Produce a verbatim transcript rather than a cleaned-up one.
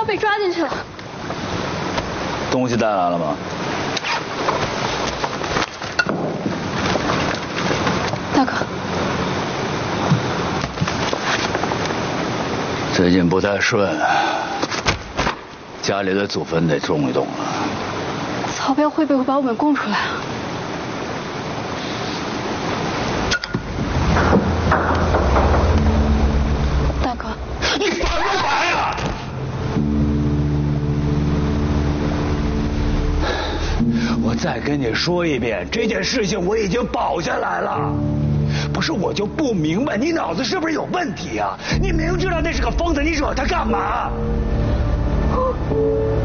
被抓进去了。 东西带来了吗？ 大哥， 最近不太顺，家里的祖坟得动一动了。 曹彪会不会把我们供出来啊？大哥， 你烦不烦呀？我再跟你说一遍，这件事情我已经保下来了。不是我就不明白，你脑子是不是有问题啊？你明知道那是个疯子，你惹他干嘛？